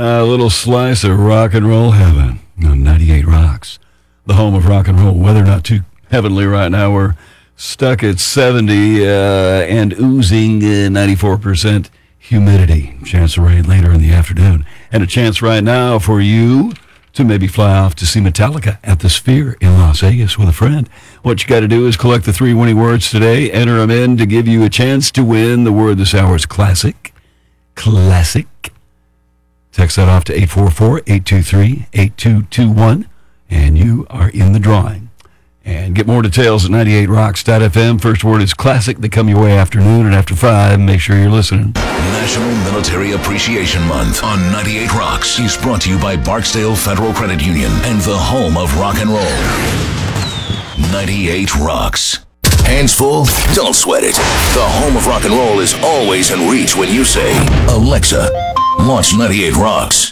A little slice of rock and roll heaven on 98 Rocks, the home of rock and roll. Weather not too heavenly right now. We're stuck at 70 and oozing 94% humidity. Chance of rain later in the afternoon. And a chance right now for you to maybe fly off to see Metallica at the Sphere in Las Vegas with a friend. What you got to do is collect the 3 winning words today, enter them in to give you a chance to win. The word this hour is classic. Classic. Text that off to 844-823-8221, and you are in the drawing. And get more details at 98rocks.fm. First word is classic. They come your way afternoon and after 5. Make sure you're listening. National Military Appreciation Month on 98 Rocks is brought to you by Barksdale Federal Credit Union and the home of rock and roll. 98 Rocks. Hands full? Don't sweat it. The home of rock and roll is always in reach when you say, Alexa, launch 98 Rocks.